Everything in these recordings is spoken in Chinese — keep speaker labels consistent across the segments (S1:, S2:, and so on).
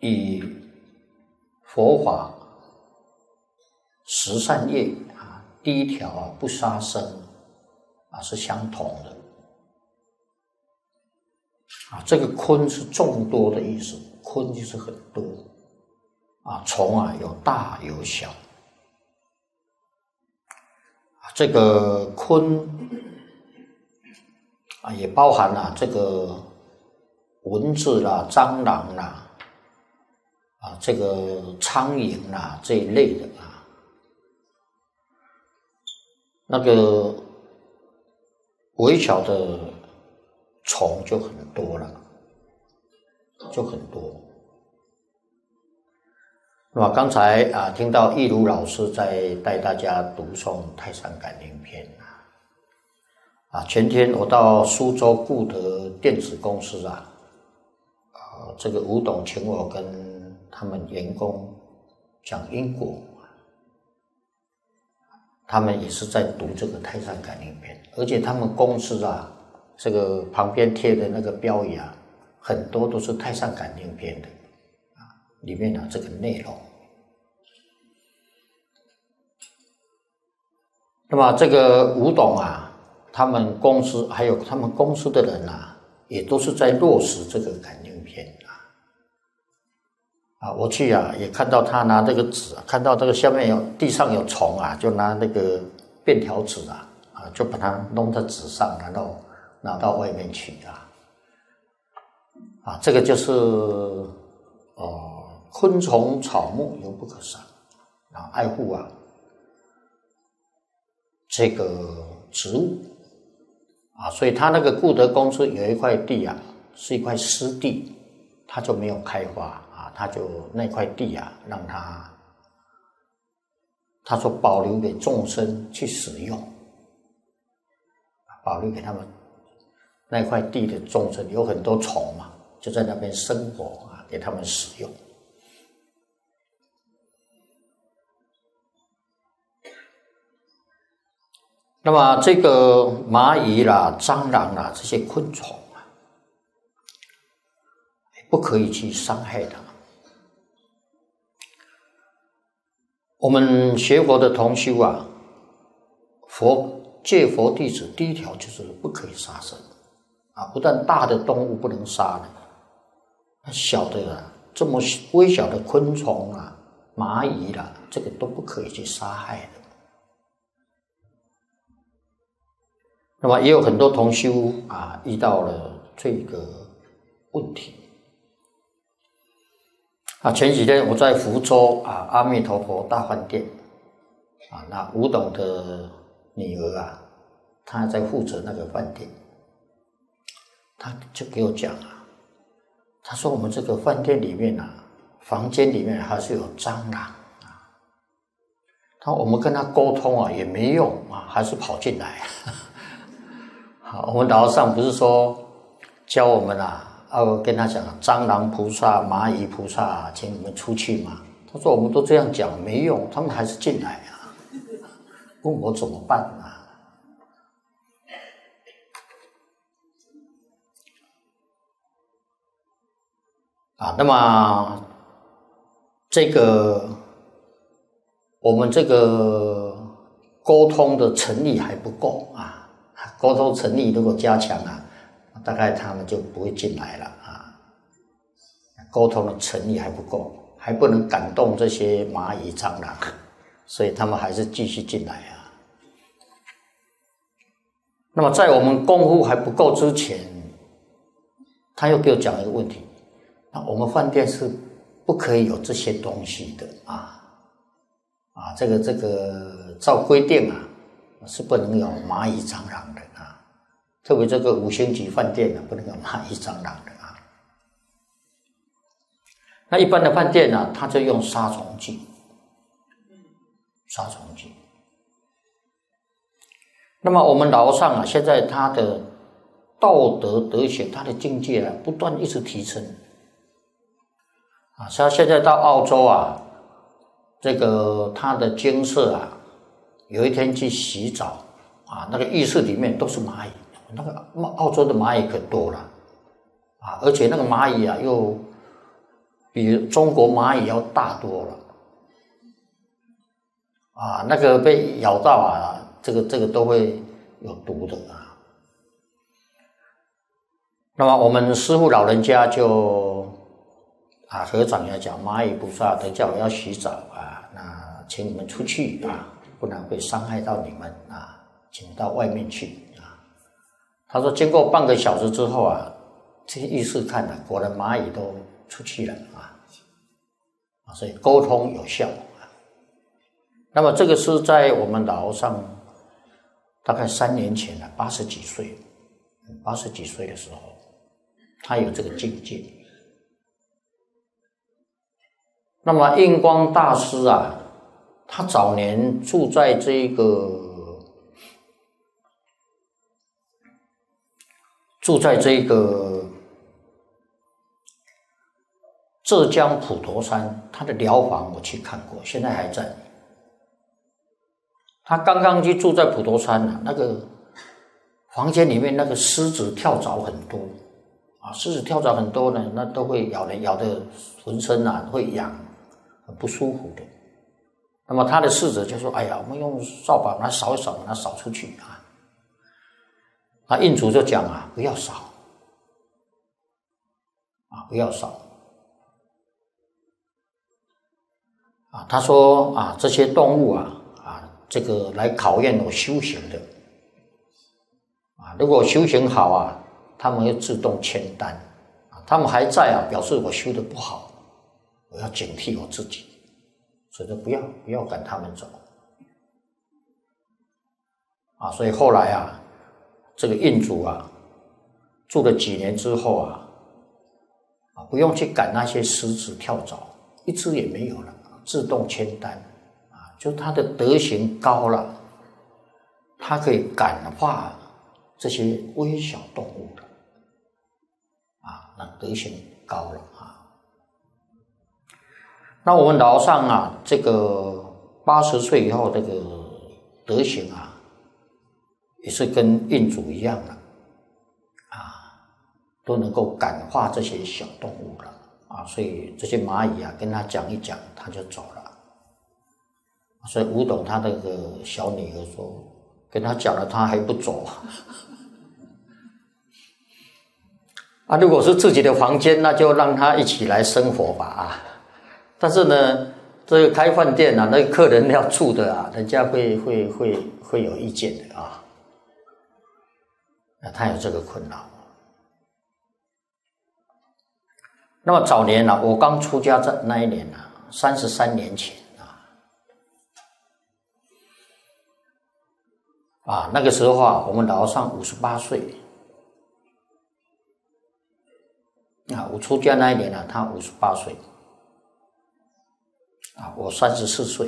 S1: 与佛法十善业第一条不杀生是相同的这个坤是众多的意思，坤就是很多虫有大有小这个坤也包含了这个蚊子啦、蟑螂啦这个苍蝇啦这一类的那个微小的虫就很多了，就很多。那么刚才听到义如老师在带大家读诵《太上感应篇》前天我到苏州固德电子公司这个吴董请我跟他们员工讲因果，他们也是在读这个《太上感应篇》，而且他们公司这个旁边贴的那个标语很多都是《太上感应篇》的里面这个内容。那么这个吴董他们公司还有他们公司的人也都是在落实这个感应篇我去也看到他拿这个纸看到这个下面地上有虫就拿那个便条纸就把它弄在纸上，然后拿到外面去这个就是昆虫草木犹不可杀爱护这个植物所以他那个固德公司有一块地是一块湿地，他就没有开发他就那块地让他说保留给众生去使用，保留给他们那块地的众生，有很多虫嘛，就在那边生活给他们使用。那么这个蚂蚁啦、蟑螂啦这些昆虫不可以去伤害它。我们学佛的同修戒佛弟子第一条就是不可以杀生不但大的动物不能杀小的这么微小的昆虫蚂蚁啦，这个都不可以去杀害的。那么也有很多同修遇到了这个问题前几天我在福州阿弥陀佛大饭店那吴董的女儿她在负责那个饭店，她就给我讲她说我们这个饭店里面房间里面还是有蟑螂我们跟她沟通也没用还是跑进来我们老和尚不是说教我们要跟他讲蟑螂菩萨、蚂蚁菩萨请你们出去嘛，他说我们都这样讲没用，他们还是进来问我怎么办那么这个我们这个沟通的诚意还不够沟通诚意如果加强大概他们就不会进来了沟通的诚意还不够，还不能感动这些蚂蚁蟑螂，所以他们还是继续进来那么在我们功夫还不够之前，他又给我讲一个问题，那我们饭店是不可以有这些东西的这个照规定是不能有蚂蚁蟑螂的特别这个5星级饭店不能有蚂蚁蟑螂的那一般的饭店它就用杀虫剂那么我们老和尚现在他的道德德行他的境界不断一直提升像现在到澳洲这个他的精舍有一天去洗澡那个浴室里面都是蚂蚁，那个澳洲的蚂蚁可多了而且那个蚂蚁比中国蚂蚁要大多了。那个被咬到这个都会有毒的啊。那么我们师父老人家就合掌要讲，蚂蚁菩萨，等一下我要洗澡那请你们出去不然会伤害到你们请到外面去他说经过半个小时之后这些意识看果然蚂蚁都出去了所以沟通有效那么这个是在我们老和尚大概3年前80几岁的时候，他有这个境界。那么印光大师他早年住在这个浙江普陀山，他的寮房我去看过，现在还在。他刚刚去住在普陀山那个房间里面那个狮子跳蚤很多狮子跳蚤很多呢，那都会咬人，咬的浑身会痒，很不舒服的。那么他的侍者就说：“哎呀，我们用扫把把它扫一扫，把它扫出去那印主就讲不要扫不要扫他说这些动物这个来考验我修行的如果我修行好他们会自动签单他们还在表示我修得不好，我要警惕我自己，所以说不要赶他们走所以后来这个印主住了几年之后不用去赶那些狮子跳蚤，一只也没有了，自动签单就他的德行高了，他可以感化这些微小动物的那德行高了那我们老和尚这个80岁以后，这个德行也是跟印主一样的都能够感化这些小动物了所以这些蚂蚁跟他讲一讲，他就走了。所以吴董他那个小女儿说，跟他讲了，他还不走如果是自己的房间，那就让他一起来生活吧但是呢，这个开饭店那个客人要住的人家会有意见的他有这个困扰。那么早年我刚出家那一年33年前那个时候我们老和尚58岁我出家那一年他58岁我34岁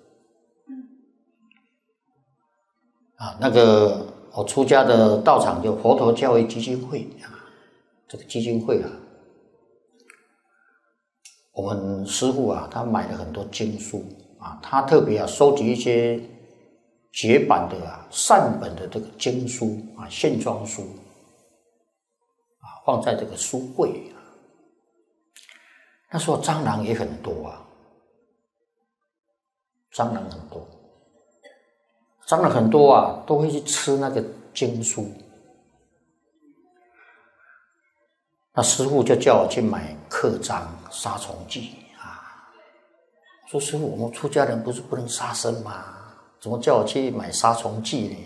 S1: 那个我出家的道场就佛陀教育基金会这个基金会我们师父他买了很多经书他特别收集一些绝版的善本的这个经书线装书放在这个书柜那时候蟑螂也很多蟑螂很多都会去吃那个经书。那师父就叫我去买刻章杀虫剂我说师父，我们出家人不是不能杀生吗？怎么叫我去买杀虫剂呢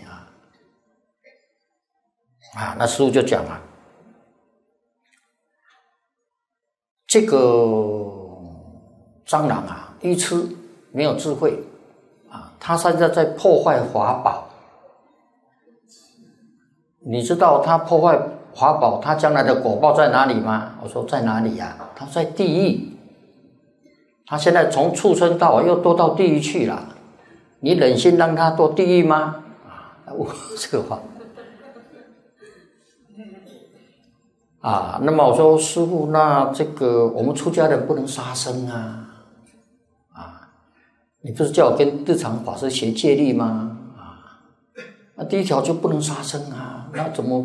S1: 那师父就讲这个蟑螂愚痴没有智慧他现在在破坏法宝。你知道他破坏法宝，他将来的果报在哪里吗？我说在哪里他在地狱。他现在从畜生道又堕到地狱去了，你忍心让他堕地狱吗？我这个话那么我说师父，那这个我们出家人不能杀生你不是叫我跟日常法师学戒律吗？那第一条就不能杀生那怎么